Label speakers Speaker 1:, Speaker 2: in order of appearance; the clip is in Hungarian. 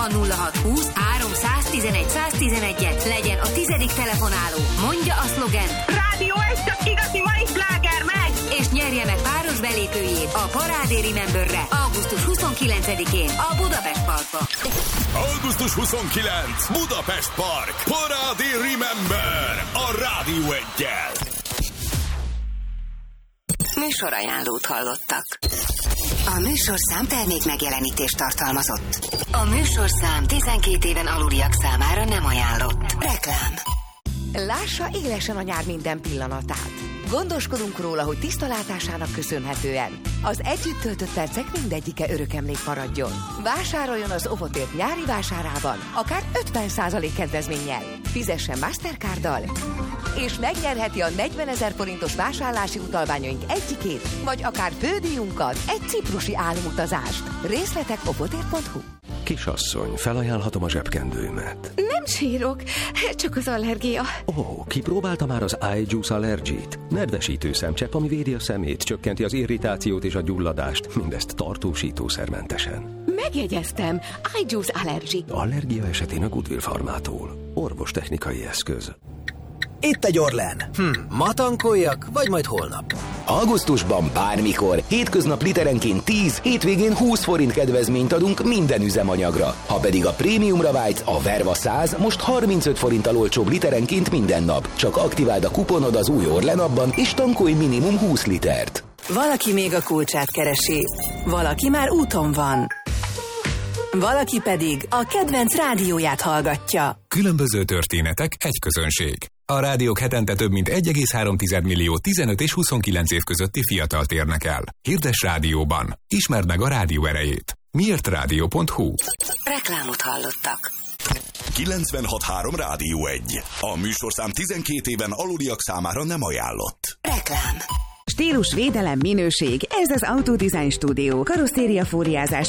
Speaker 1: A 0620 311 111-et legyen a 10. telefonáló. Mondja a szlogent.
Speaker 2: Rádió, ez csak igazi mai sláger, megy!
Speaker 1: És nyerje meg páros belépőjét a Parádé Rememberre augusztus 29-én a Budapest Parkba.
Speaker 3: Augusztus 29. Budapest Park. Parádé Remember a Rádió 1-jel.
Speaker 1: Műsorajánlót hallottak. A műsorszám termék megjelenítést tartalmazott. A műsorszám 12 éven aluliak számára nem ajánlott. Reklám.
Speaker 4: Lássa élesen a nyár minden pillanatát. Gondoskodunk róla, hogy tisztalátásának köszönhetően az együtt töltött percek mindegyike örökemlék maradjon. Vásároljon az Ovotért nyári vásárában, akár 50% kedvezménnyel. Fizessen Mastercarddal, és megnyerheti a 40 000 forintos vásárlási utalványaink egyikét, vagy akár fődíjunkat, egy ciprusi álomutazást. Részletek ovotért.hu.
Speaker 5: Kisasszony, felajánlhatom a zsebkendőmet.
Speaker 6: Nem sírok, csak az allergia.
Speaker 5: Ó, kipróbálta már az iJuice Allergy-t? Nedvesítő szemcsepp, ami védi a szemét, csökkenti az irritációt és a gyulladást, mindezt tartósítószermentesen.
Speaker 6: Megjegyeztem, iJuice Allergy.
Speaker 5: Allergia esetén a Goodwill Farmától. Orvostechnikai eszköz.
Speaker 7: Itt egy Orlen. Ma tankoljak, vagy majd holnap?
Speaker 8: Augusztusban bármikor, hétköznap literenként 10, hétvégén 20 forint kedvezményt adunk minden üzemanyagra. Ha pedig a prémiumra vágysz, a Verva 100 most 35 forinttal olcsóbb literenként minden nap. Csak aktiváld a kuponod az új Orlen appban, és tankolj minimum 20 litert.
Speaker 9: Valaki még a kulcsát keresi, valaki már úton van. Valaki pedig a kedvenc rádióját hallgatja.
Speaker 10: Különböző történetek, egy közönség. A rádiók hetente több mint 1,3 millió 15 és 29 év közötti fiatalt érnek el. Hirdess rádióban. Ismerd meg a rádió erejét. miértradio.hu.
Speaker 1: Reklámot hallottak.
Speaker 3: 96.3 Rádió 1. A műsorszám 12 éven aluliak számára nem ajánlott.
Speaker 1: Reklám.
Speaker 11: Stílus, védelem, minőség, ez az Autodesign Studio. Karosszériafóliázás,